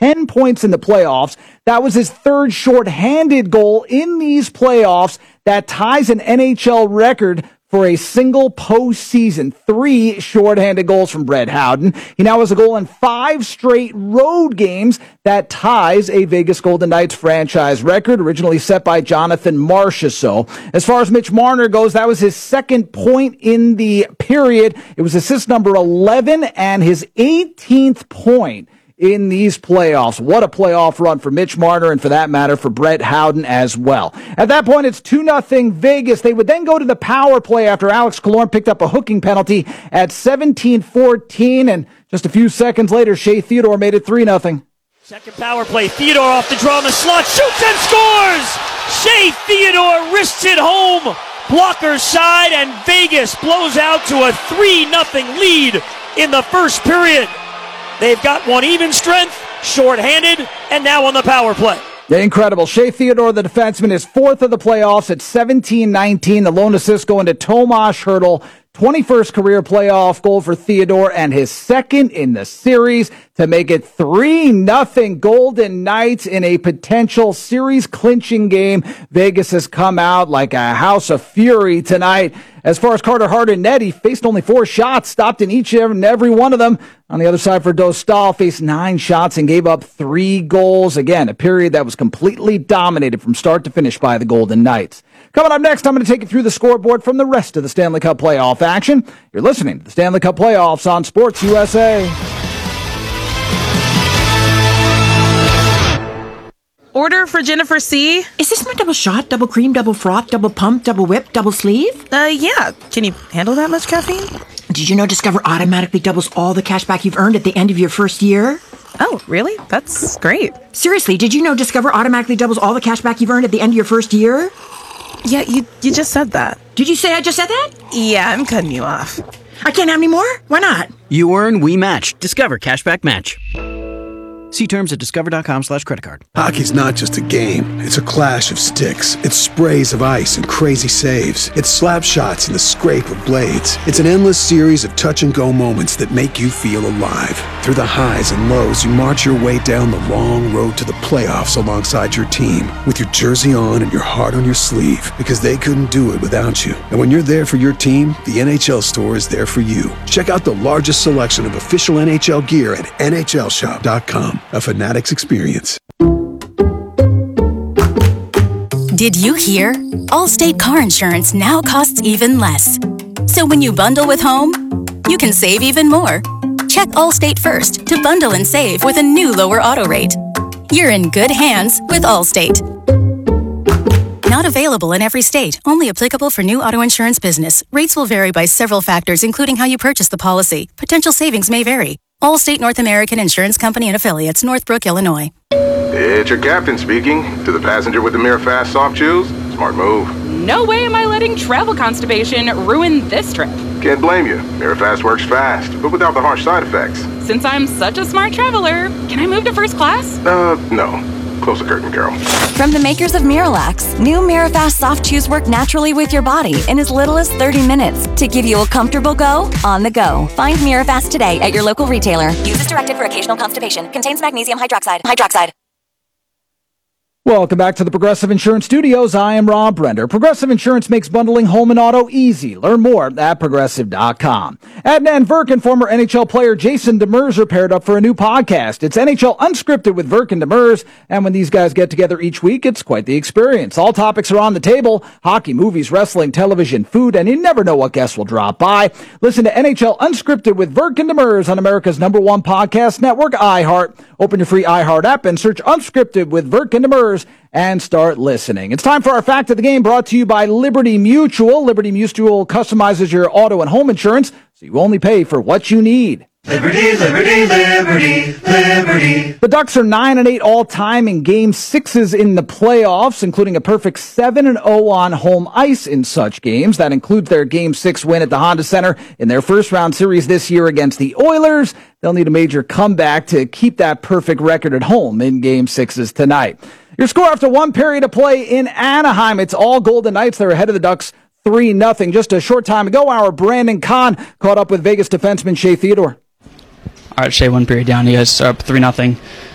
10 points in the playoffs. That was his third shorthanded goal in these playoffs. That ties an NHL record for a single postseason. 3 shorthanded goals from Brett Howden. He now has a goal in 5 straight road games. That ties a Vegas Golden Knights franchise record, originally set by Jonathan Marchessault. As far as Mitch Marner goes, that was his second point in the period. It was assist number 11 and his 18th point in these playoffs. What a playoff run for Mitch Marner, and for that matter, for Brett Howden as well. At that point, it's 2-0 Vegas. They would then go to the power play after Alex Killorn picked up a hooking penalty at 17-14, and just a few seconds later, Shea Theodore made it 3-0. Second power play, Theodore off the draw in the slot, shoots and scores! Shea Theodore wrists it home, blocker side, and Vegas blows out to a 3-0 lead in the first period. They've got one even strength, shorthanded, and now on the power play. Yeah, incredible. Shea Theodore, the defenseman, is fourth of the playoffs at 17-19. The lone assist going to Tomas Hertl. 21st career playoff goal for Theodore and his second in the series to make it 3-0 Golden Knights in a potential series clinching game. Vegas has come out like a house of fury tonight. As far as Carter Hart and net, he faced only 4 shots, stopped in each and every one of them. On the other side for Dostal, faced 9 shots and gave up 3 goals. Again, a period that was completely dominated from start to finish by the Golden Knights. Coming up next, I'm going to take you through the scoreboard from the rest of the Stanley Cup playoff action. You're listening to the Stanley Cup playoffs on Sports USA. Order for Jennifer C. Is this my double shot, double cream, double froth, double pump, double whip, double sleeve? Yeah. Can you handle that much caffeine? Did you know Discover automatically doubles all the cash back you've earned at the end of your first year? Oh, really? That's great. Seriously, did you know Discover automatically doubles all the cash back you've earned at the end of your first year? Yeah, you just said that. Did you say I just said that? Yeah, I'm cutting you off. I can't have any more? Why not? You earn, we match. Discover Cashback Match. See terms at discover.com/creditcard. Hockey's not just a game. It's a clash of sticks. It's sprays of ice and crazy saves. It's slap shots and the scrape of blades. It's an endless series of touch-and-go moments that make you feel alive. Through the highs and lows, you march your way down the long road to the playoffs alongside your team, with your jersey on and your heart on your sleeve, because they couldn't do it without you. And when you're there for your team, the NHL Store is there for you. Check out the largest selection of official NHL gear at NHLShop.com. A Fanatics experience. Did you hear? Allstate car insurance now costs even less. So when you bundle with home, you can save even more. Check Allstate first to bundle and save with a new lower auto rate. You're in good hands with Allstate. Not available in every state. Only applicable for new auto insurance business. Rates will vary by several factors, including how you purchase the policy. Potential savings may vary. Allstate North American Insurance Company and Affiliates, Northbrook, Illinois. It's your captain speaking. To the passenger with the Mirror Fast soft chews, smart move. No way am I letting travel constipation ruin this trip. Can't blame you. Mirror Fast works fast, but without the harsh side effects. Since I'm such a smart traveler, can I move to first class? No. Close the curtain, Carol. From the makers of Miralax, new Mirafast soft chews work naturally with your body in as little as 30 minutes to give you a comfortable go on the go. Find Mirafast today at your local retailer. Use as directed for occasional constipation. Contains magnesium hydroxide. Welcome back to the Progressive Insurance Studios. I am Rob Brender. Progressive Insurance makes bundling home and auto easy. Learn more at Progressive.com. Adnan Virk and former NHL player Jason Demers are paired up for a new podcast. It's NHL Unscripted with Virk and Demers, and when these guys get together each week, it's quite the experience. All topics are on the table: hockey, movies, wrestling, television, food, and you never know what guests will drop by. Listen to NHL Unscripted with Virk and Demers on America's #1 podcast network, iHeart. Open your free iHeart app and search Unscripted with Virk and Demers and start listening. It's time for our Fact of the Game, brought to you by Liberty Mutual. Liberty Mutual customizes your auto and home insurance so you only pay for what you need. Liberty, liberty, liberty, liberty. The Ducks are 9-8 all-time in Game 6s in the playoffs, including a perfect 7-0 on home ice in such games. That includes their Game 6 win at the Honda Center in their first-round series this year against the Oilers. They'll need a major comeback to keep that perfect record at home in Game 6s tonight. Your score after one period of play in Anaheim, it's all Golden Knights. They're ahead of the Ducks 3-0. Just a short time ago, our Brandon Kahn caught up with Vegas defenseman Shea Theodore. All right, Shea, one period down. You guys are up 3-0.